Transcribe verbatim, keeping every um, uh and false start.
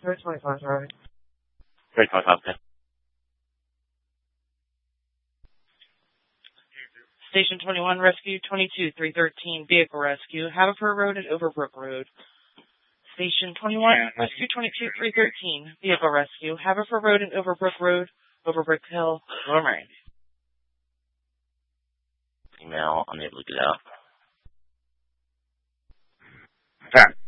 three twenty-five, sorry. three twenty-five, okay. Station twenty-one, Rescue twenty-two, three thirteen, Vehicle Rescue, Haverford Road and Overbrook Road. Station twenty-one, Rescue twenty-two, three thirteen, Vehicle Rescue, Haverford Road and Overbrook Road, Overbrook Hill, Lower Merion. Email, unable to get out. Okay.